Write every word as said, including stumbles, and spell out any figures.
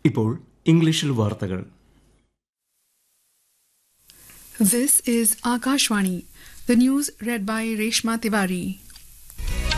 ഇപ്പോൾ ഇംഗ്ലീഷിൽ വാർത്തകൾ. This is Akashvani. The news read by Reshma Tiwari.